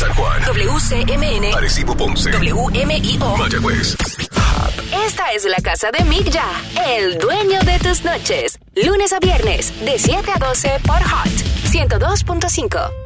San Juan. WCMN. Arecibo, Ponce. WMIO. Mayagüez. Esta es la casa de Mick Ya, el dueño de tus noches. Lunes a viernes, de 7 a 12 por Hot 102.5.